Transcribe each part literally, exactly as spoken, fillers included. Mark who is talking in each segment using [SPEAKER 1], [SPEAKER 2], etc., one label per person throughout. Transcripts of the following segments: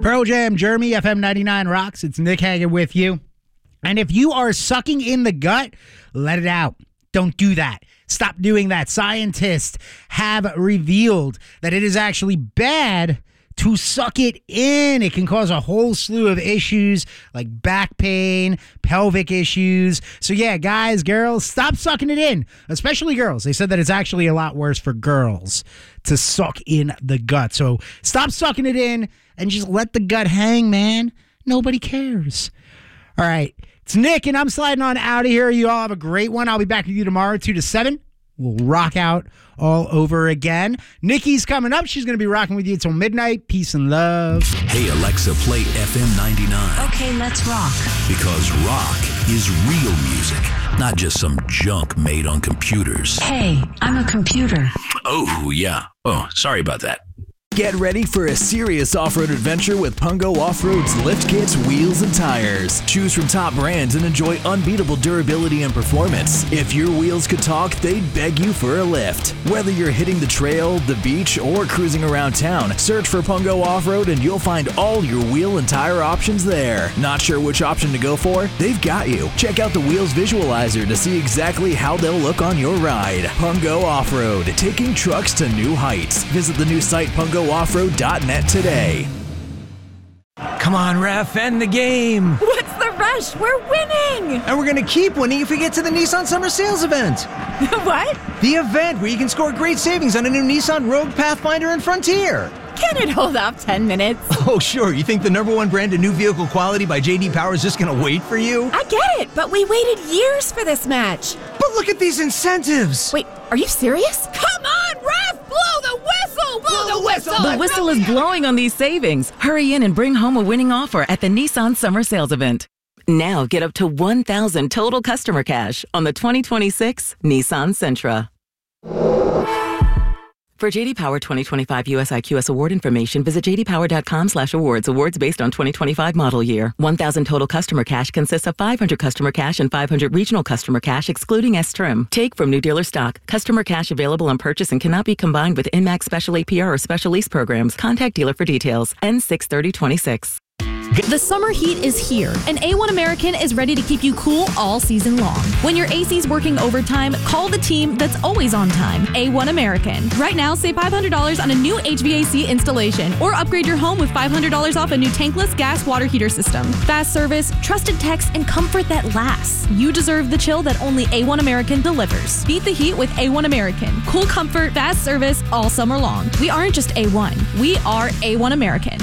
[SPEAKER 1] Pearl Jam, Jeremy, F M ninety-nine rocks. It's Nick hanging with you. And if you are sucking in the gut, let it out. Don't do that. Stop doing that. Scientists have revealed that it is actually bad to suck it in. It can cause a whole slew of issues like back pain, pelvic issues. So yeah, guys, girls, stop sucking it in, especially girls. They said that it's actually a lot worse for girls to suck in the gut. So stop sucking it in and just let the gut hang, man. Nobody cares. All right. It's Nick, and I'm sliding on out of here. You all have a great one. I'll be back with you tomorrow, two to seven. We'll rock out all over again. Nikki's coming up. She's going to be rocking with you until midnight. Peace and love.
[SPEAKER 2] Hey, Alexa, play F M ninety-nine.
[SPEAKER 3] Okay, let's rock.
[SPEAKER 2] Because rock is real music, not just some junk made on computers.
[SPEAKER 3] Hey, I'm a computer.
[SPEAKER 2] Oh, yeah. Oh, sorry about that.
[SPEAKER 4] Get ready for a serious off-road adventure with Pungo Off-Road's lift kits, wheels, and tires. Choose from top brands and enjoy unbeatable durability and performance. If your wheels could talk, they'd beg you for a lift. Whether you're hitting the trail, the beach, or cruising around town, search for Pungo Off-Road and you'll find all your wheel and tire options there. Not sure which option to go for? They've got you. Check out the Wheels Visualizer to see exactly how they'll look on your ride. Pungo Off-Road, taking trucks to new heights. Visit the new site pungo off road dot net today.
[SPEAKER 5] Come on, ref, end the game.
[SPEAKER 6] What's the rush? We're winning.
[SPEAKER 5] And we're going to keep winning if we get to the Nissan Summer Sales event.
[SPEAKER 6] What?
[SPEAKER 5] The event where you can score great savings on a new Nissan Rogue, Pathfinder, and Frontier.
[SPEAKER 6] Can it hold off ten minutes?
[SPEAKER 5] Oh, sure. You think the number one brand in new vehicle quality by J D Power is just going to wait for you?
[SPEAKER 6] I get it, but we waited years for this match.
[SPEAKER 5] But look at these incentives.
[SPEAKER 6] Wait, are you serious? Come on, ref! Blow the whistle! Blow the whistle!
[SPEAKER 7] The whistle is blowing on these savings. Hurry in and bring home a winning offer at the Nissan Summer Sales event. Now get up to one thousand total customer cash on the twenty twenty-six Nissan Sentra. For J D Power twenty twenty-five U S I Q S award information, visit j d power dot com slash awards. Awards based on twenty twenty-five model year. one thousand total customer cash consists of five hundred customer cash and five hundred regional customer cash, excluding S-Trim. Take from new dealer stock. Customer cash available on purchase and cannot be combined with N MAX special A P R or special lease programs. Contact dealer for details. N six thirty twenty-six.
[SPEAKER 8] The summer heat is here, and A one American is ready to keep you cool all season long. When your A C's working overtime, call the team that's always on time, A one American. Right now, save five hundred dollars on a new H V A C installation, or upgrade your home with five hundred dollars off a new tankless gas water heater system. Fast service, trusted techs, and comfort that lasts. You deserve the chill that only A one American delivers. Beat the heat with A one American. Cool comfort, fast service, all summer long. We aren't just A one. We are A one American.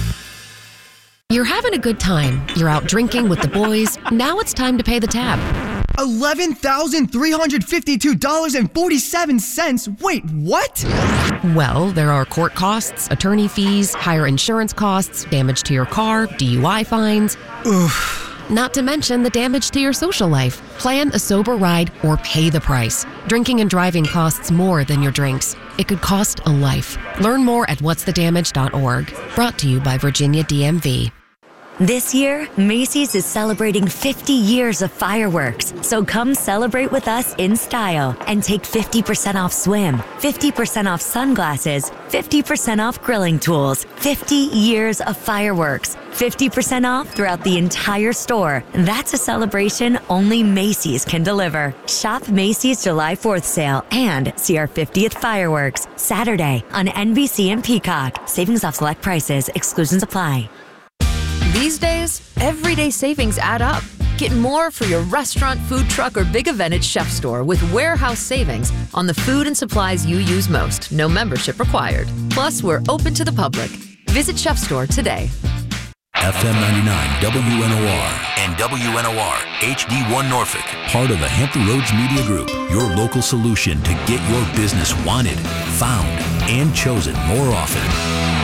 [SPEAKER 9] You're having a good time. You're out drinking with the boys. Now it's time to pay the tab.
[SPEAKER 5] eleven thousand three hundred fifty-two dollars and forty-seven cents. Wait, what?
[SPEAKER 9] Well, there are court costs, attorney fees, higher insurance costs, damage to your car, D U I fines.
[SPEAKER 5] Oof.
[SPEAKER 9] Not to mention the damage to your social life. Plan a sober ride or pay the price. Drinking and driving costs more than your drinks. It could cost a life. Learn more at what's the damage dot org. Brought to you by Virginia D M V.
[SPEAKER 3] This year, Macy's is celebrating fifty years of fireworks. So come celebrate with us in style and take fifty percent off swim, fifty percent off sunglasses, fifty percent off grilling tools, fifty years of fireworks, fifty percent off throughout the entire store. That's a celebration only Macy's can deliver. Shop Macy's July fourth sale and see our fiftieth fireworks Saturday on N B C and Peacock. Savings off select prices. Exclusions apply.
[SPEAKER 10] These days, everyday savings add up. Get more for your restaurant, food truck, or big event at Chef Store with warehouse savings on the food and supplies you use most. No membership required. Plus, we're open to the public. Visit Chef Store today.
[SPEAKER 2] F M ninety-nine W N O R and W N O R H D one Norfolk, part of the Hampton Roads Media Group, your local solution to get your business wanted, found, and chosen more often.